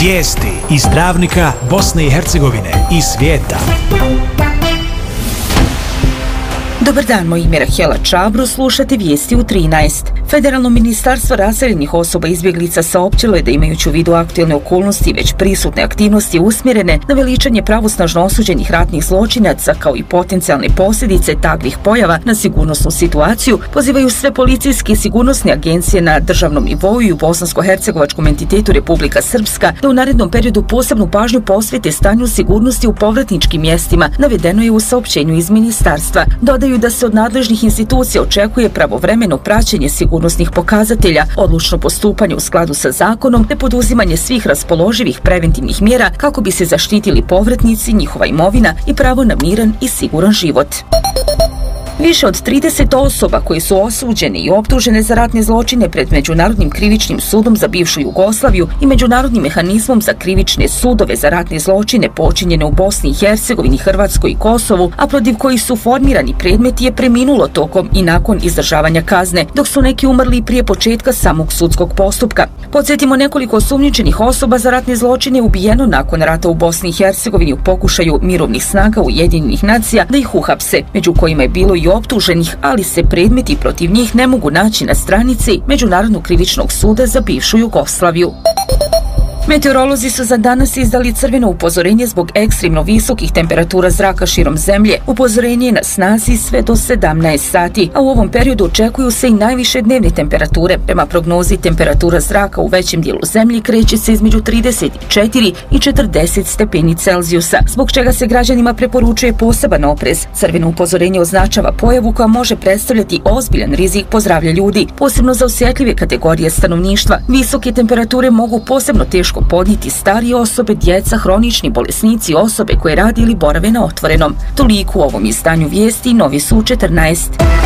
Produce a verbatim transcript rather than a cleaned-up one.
Vijesti iz Travnika, Bosne i Hercegovine i svijeta. Dobar dan, moje ime je Rahela Čabro, slušate vijesti u trinaest. Federalno ministarstvo raseljenih osoba i izbjeglica saopćilo je da imajući u vidu aktualne okolnosti i već prisutne aktivnosti usmjerene na veličanje pravosnažno osuđenih ratnih zločinaca kao i potencijalne posljedice takvih pojava na sigurnosnu situaciju, pozivaju sve policijske i sigurnosne agencije na državnom nivou i u bosansko-hercegovačkom entitetu Republika Srpska da u narednom periodu posebnu pažnju posvete stanju sigurnosti u povratničkim mjestima, navedeno je u saopćenju iz ministarstva. Dodaju da se od nadležnih institucija očekuje pravovremeno praćenje sigurnosnih pokazatelja, odlučno postupanje u skladu sa zakonom te poduzimanje svih raspoloživih preventivnih mjera kako bi se zaštitili povratnici, njihova imovina i pravo na miran i siguran život. Više od trideset osoba koje su osuđene i optužene za ratne zločine pred Međunarodnim krivičnim sudom za bivšu Jugoslaviju i Međunarodnim mehanizmom za krivične sudove za ratne zločine počinjene u Bosni i Hercegovini, Hrvatskoj i Kosovu, a protiv kojih su formirani predmeti, je preminulo tokom i nakon izdržavanja kazne, dok su neki umrli prije početka samog sudskog postupka. Podsjetimo, nekoliko osumnjičenih osoba za ratne zločine ubijeno nakon rata u Bosni i Hercegovini u pokušaju mirovnih snaga Ujedinjenih nacija da ih uhapse, među kojima je bilo i optuženih, ali se predmeti protiv njih ne mogu naći na stranici Međunarodnog krivičnog suda za bivšu Jugoslaviju. Meteorolozi su za danas izdali crveno upozorenje zbog ekstremno visokih temperatura zraka širom zemlje. Upozorenje je na snazi sve do sedamnaest sati, a u ovom periodu očekuju se i najviše dnevne temperature. Prema prognozi, temperatura zraka u većem dijelu zemlje kreće se između trideset četiri i četrdeset stepeni Celzijusa, zbog čega se građanima preporučuje poseban oprez. Crveno upozorenje označava pojavu koja može predstavljati ozbiljan rizik po zdravlje ljudi, posebno za osjetljive kategorije stanovništva. Visoke temperature mogu posebno teško podnijeti starije osobe, djeca, hronični bolesnici i osobe koje rade ili borave na otvorenom. Toliko u ovom izdanju vijesti, Novi Su četrnaest.